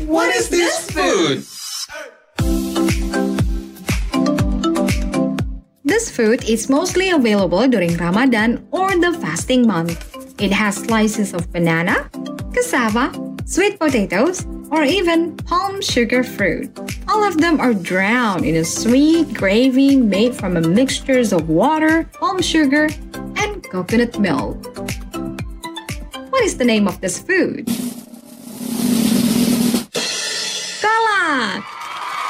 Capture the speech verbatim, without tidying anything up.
What is this food? This food is mostly available during Ramadan or the fasting month. It has slices of banana, cassava, sweet potatoes, or even palm sugar fruit. All of them are drowned in a sweet gravy made from a mixture of water, palm sugar, and coconut milk. What is the name of this food? Kolak!